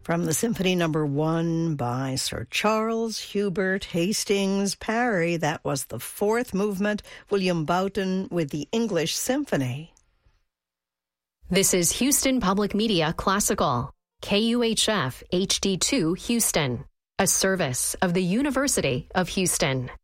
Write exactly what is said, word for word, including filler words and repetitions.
From the Symphony Number One by Sir Charles Hubert Hastings Parry, that was the fourth movement. William Boughton with the English Symphony. This is Houston Public Media Classical, K U H F H D two Houston, a service of the University of Houston.